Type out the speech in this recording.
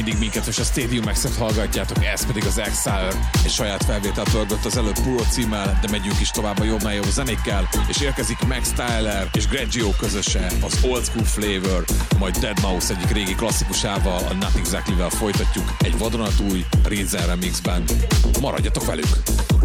mindig minket, és a Stadium X-et hallgatjátok, ez pedig az Exile. Egy saját felvételt pörgött az előbb Puro címmel, de megyünk is tovább a jobbnál jobb zenékkel, és érkezik Max Tyler és Greggio közöse, az Old School Flavor, majd Deadmau5 egyik régi klasszikusával, a Not Exactly-vel folytatjuk egy vadonatúj Rinzen remixben. Maradjatok velük!